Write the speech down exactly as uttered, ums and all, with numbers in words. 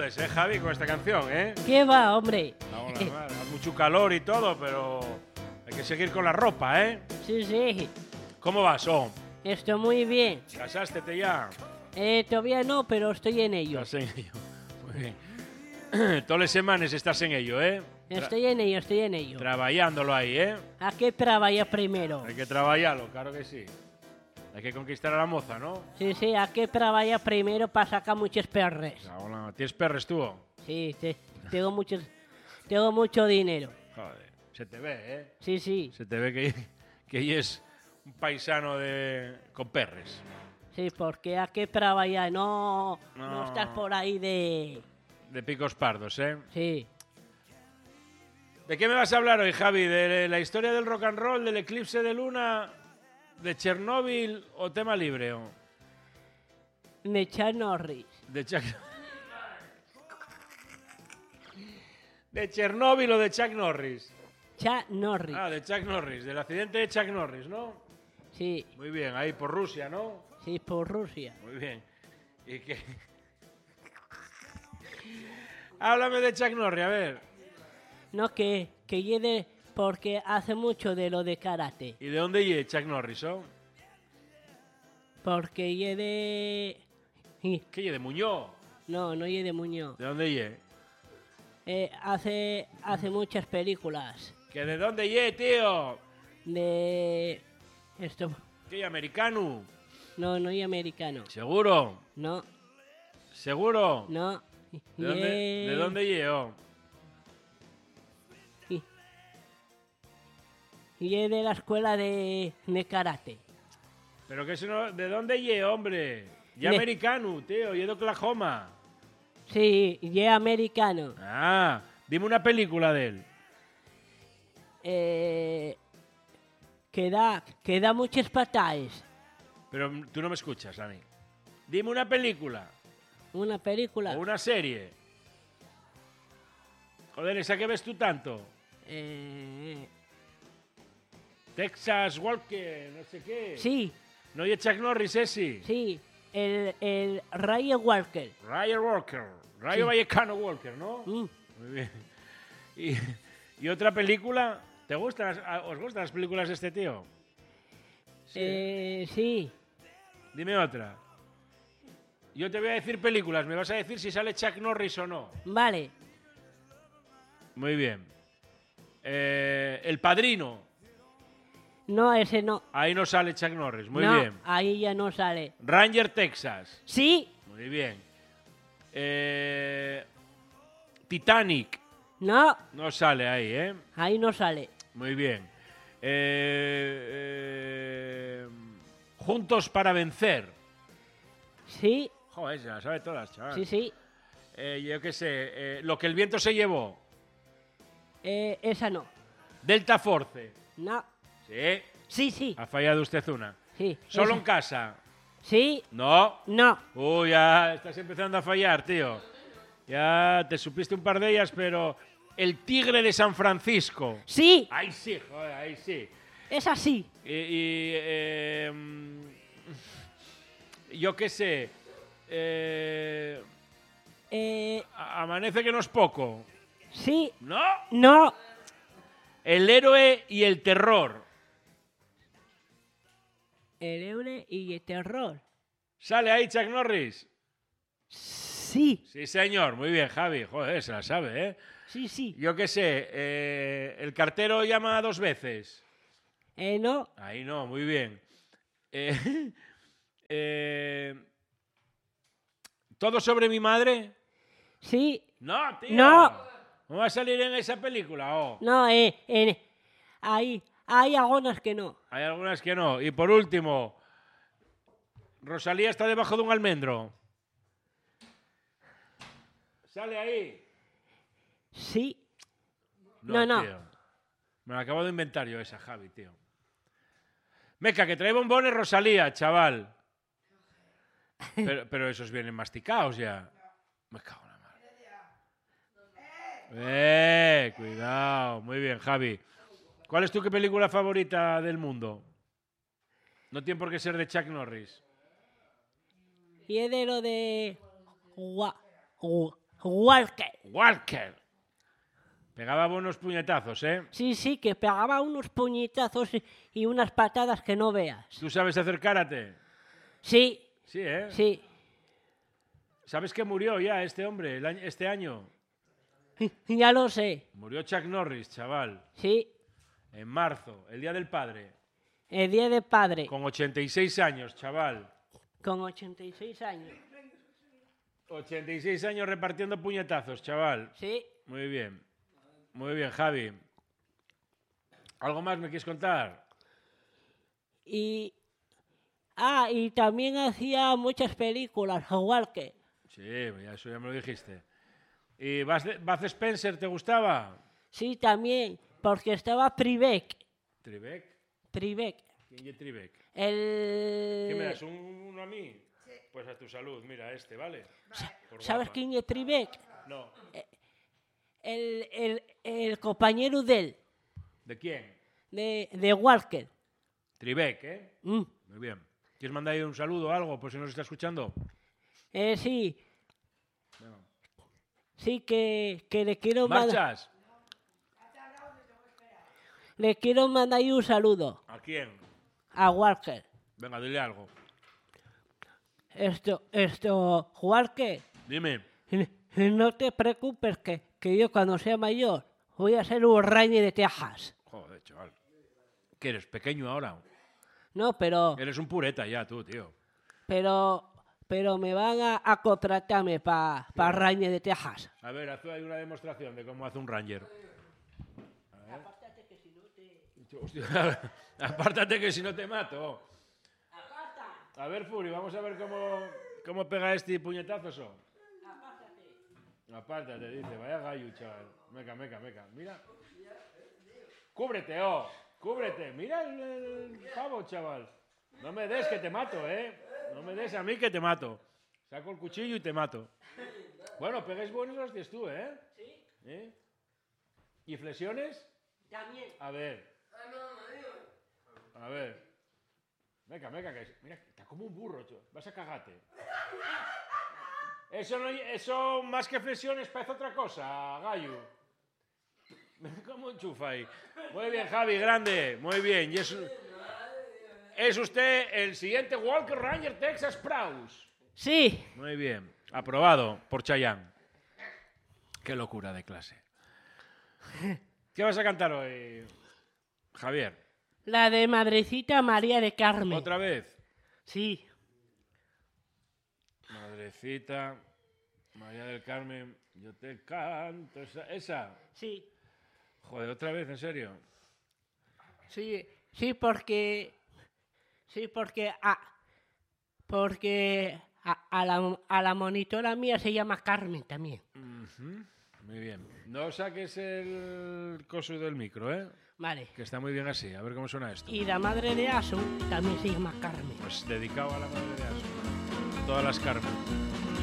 jodes, ¿eh, Javi, con esta canción, eh? ¿Qué va, hombre? No, no, no, da mucho calor y todo, pero hay que seguir con la ropa, ¿eh? Sí, sí. ¿Cómo vas, oh? Estoy muy bien. ¿Casástete ya? Eh, todavía no, pero estoy en ello. Estás en ello. Muy bien. Todas las semanas estás en ello, ¿eh? Estoy en ello, estoy en ello. Trabajándolo ahí, ¿eh? ¿A qué trabajar primero? Hay que trabajarlo, claro que sí. Hay que conquistar a la moza, ¿no? Sí, sí, ¿a qué trabajar primero para sacar muchos perres? Ahora, ¿tienes perres tú? Sí, sí, tengo muchos, tengo mucho dinero. Joder, se te ve, ¿eh? Sí, sí, Se te ve que, que es un paisano de con perres. sí, porque ¿a qué trabajar? No, No. no estás por ahí de... De picos pardos, ¿eh? Sí. ¿De qué me vas a hablar hoy, Javi? ¿De la historia del rock and roll, del eclipse de luna, de Chernóbil o tema libre? O? De Chuck Norris. De Chuck... ¿De Chernóbil o de Chuck Norris? Chuck Norris. Ah, de Chuck Norris, del accidente de Chuck Norris, ¿no? Sí, Muy bien, ahí por Rusia, ¿no? sí, por Rusia. Muy bien. ¿Y qué? Háblame de Chuck Norris, a ver. No, que, que llegue porque hace mucho de lo de karate. ¿Y de dónde llega Chuck Norris, oh? Porque llegue... ¿Qué llega de Muñoz? No, no llegue de Muñoz. ¿De dónde llega? Eh, hace, hace muchas películas ¿Que de dónde llega, tío? de... Esto... ¿Qué llega, americano? No, no y americano. ¿Seguro? No, ¿Seguro? no. ¿De dónde, Ye- ¿de dónde llegó? y- y es de la escuela de, de karate. ¿Pero que eso no, ¿de dónde llegó, hombre? Ya De- americano, tío, y de Oklahoma. Sí, y es americano. Ah, dime una película de él. Eh, que da, que da muchas patadas. Pero tú no me escuchas a mí. Dime una película Una película. o una serie. Joder, ¿esa que ves tú tanto? Eh, Texas Walker, no sé qué. sí, ¿No oye Chuck Norris ese? sí. El, el Ryan Walker. Ryan Walker. Rayo Sí. Vallecano Walker, ¿no? Mm, Muy bien. ¿Y, y otra película? ¿Te gustan, las- ¿Os gustan las películas de este tío? Sí. eh, sí. Dime otra. Yo te voy a decir películas, me vas a decir si sale Chuck Norris o no. Vale. Muy bien. Eh, El Padrino. No, ese no. Ahí no sale Chuck Norris. Muy No, bien. ahí ya no sale. Ranger, Texas. Sí, Muy bien. Eh, Titanic. no, No sale ahí, ¿eh? ahí no sale. Muy bien. Eh, eh, Juntos para vencer. Sí, Joder, se las sabe todas, chaval. sí, sí. Eh, yo qué sé. eh, Lo que el viento se llevó. Eh, esa no. Delta Force. No. Sí. Sí, sí. Ha fallado usted una. Sí. Solo esa. en casa. Sí, No. no. Uy, ya estás empezando a fallar, tío. Ya te supiste un par de ellas, pero... El Tigre de San Francisco. Sí, Ahí sí, joder, ahí sí. es así. Y... y, eh, mm, yo qué sé. Eh, Eh, a- amanece que no es poco. sí, ¿No? no. El héroe y el terror. El héroe y el terror. ¿Sale ahí Chuck Norris? Sí, Sí, señor. Muy bien, Javi. Joder, se la sabe, ¿eh? sí, sí. Yo qué sé. eh, el cartero llama dos veces. Eh, no. Ahí no, muy bien. Eh, eh, ¿Todo sobre mi madre? Sí, No, tío. No. ¿No va a salir en esa película? Oh. no, eh, eh, ahí, hay algunas que no. Hay algunas que no. Y por último, Rosalía está debajo de un almendro. ¿Sale ahí? Sí, No, no. Tío. Me la acabo de inventar yo esa, Javi, tío. Meca, que trae bombones Rosalía, chaval. Pero, pero esos vienen masticados ya. Me cago en la madre. Eh, cuidado. Muy bien, Javi. ¿Cuál es tu película favorita del mundo? No tiene por qué ser de Chuck Norris. y es de lo de... Gua, gu- Walker. Walker. Pegaba buenos puñetazos, ¿eh? Sí, sí, que pegaba unos puñetazos y- y unas patadas que no veas. ¿Tú sabes hacer karate? Sí, Sí, ¿eh? sí. ¿Sabes que murió ya este hombre el año- este año? Ya lo sé. Murió Chuck Norris, chaval. Sí. En marzo, el Día del Padre. El Día de Padre. Con ochenta y seis años, chaval. Con ochenta y seis años. ochenta y seis años repartiendo puñetazos, chaval. Sí. Muy bien. Muy bien, Javi. ¿Algo más me quieres contar? Y. Ah, y también hacía muchas películas, Walker. Sí, ya eso ya me lo dijiste. ¿Y Bud Bud Spencer te gustaba? Sí, también, porque estaba Privek. ¿Tribeck? Privek. ¿Quién es Tribeck? El... ¿Qué me das? ¿Un- ¿Uno a mí? Pues a tu salud, mira, este, ¿vale? Por ¿Sabes guapa. quién es Privek? No. El, el, el compañero de él, ¿De quién? de, de Walker. Tribeck, ¿eh? Mm. Muy bien. ¿Quieres mandar ahí un saludo o algo, por si nos está escuchando? Eh, sí, Venga. sí que, que le quiero mandar... ¿Marchas? Le quiero mandar ahí un saludo ¿A quién? a Walker. Venga, dile algo. Esto, esto, Walker, Dime. no te preocupes que, que yo cuando sea mayor voy a ser un Ranger de Texas. Joder, chaval. ¿Qué eres? ¿Pequeño ahora? No, pero, Eres un pureta ya, tú, tío. pero, pero me van a, a contratarme para pa Ranger de Texas. A ver, haz ahí una demostración de cómo hace un ranger. Hostia, apártate que si no te mato. A ver, Furi, vamos a ver cómo, cómo pega este puñetazo. Eso. Apártate, dice. Vaya gallo, chaval. Meca, meca, meca. Mira. Cúbrete, oh. Cúbrete. Mira el, el pavo, chaval. No me des que te mato, ¿eh? No me des a mí que te mato. Saco el cuchillo y te mato. Bueno, pegues buenos hostias tú, ¿eh? Sí, ¿Eh? ¿Y flexiones? también. A ver. A ver. Meca, meca, que mira, está como un burro, cho. Vas a cagarte. Eso, no, eso más que flexiones parece otra cosa, gallo. ¿Cómo enchufa ahí? Muy bien, Javi, grande. Muy bien. Y es, es usted el siguiente Walker Ranger Texas Praus. Sí, Muy bien. Aprobado por Chayanne. Qué locura de clase. ¿Qué vas a cantar hoy, Javier? la de Madrecita María de Carmen. ¿Otra vez? Sí, Madrecita, María del Carmen, yo te canto. Esa, esa. sí, Joder, otra vez, en serio. sí, sí, porque, sí, porque, a, porque a, a la, a la monitora mía se llama Carmen también. Ujú, muy bien. No saques el coso del micro, ¿eh? Vale. Que está muy bien así. A ver cómo suena esto. Y la madre de Asun también se llama Carmen. Pues dedicado a la madre de Asun. Todas las Carmen.